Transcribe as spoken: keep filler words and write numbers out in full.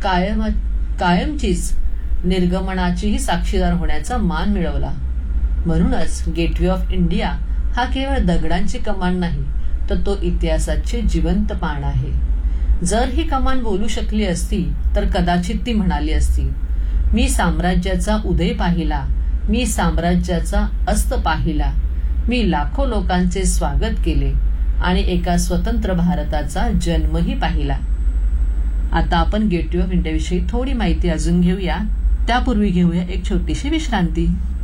कायम कायमचीच निर्गमनाचीही साक्षीदार होण्याचा मान मिळवला. म्हणूनच गेटवे ऑफ इंडिया हा केवळ दगडांची कमान नाही, तर तो इतिहासाचे जिवंत पान आहे. जर ही कमान बोलू शकली असती तर कदाचित ती म्हणाली असती, मी साम्राज्याचा उदय पाहिला, मी साम्राज्याचा अस्त पाहिला, मी लाखो लोकांचे स्वागत केले आणि एका स्वतंत्र भारताचा जन्मही पाहिला. आता आपण गेटवे ऑफ इंडिया विषयी थोडी माहिती अजून घेऊया. त्यापूर्वी घेऊया एक छोटीशी विश्रांती.